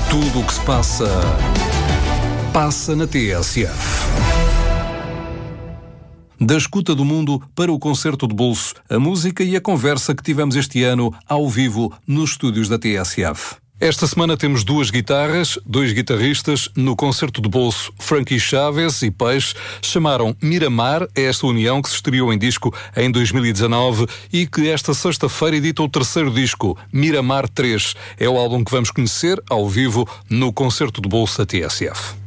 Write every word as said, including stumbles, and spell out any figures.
Tudo o que se passa, passa na T S F. Da escuta do mundo para o concerto de bolso, a música e a conversa que tivemos este ano ao vivo nos estúdios da T S F. Esta semana temos duas guitarras, dois guitarristas. No concerto de bolso, Frankie Chaves e Peixe chamaram Miramar a esta união que se estreou em disco em dois mil e dezanove e que esta sexta-feira edita o terceiro disco, Miramar três. É o álbum que vamos conhecer ao vivo no concerto de bolso da T S F.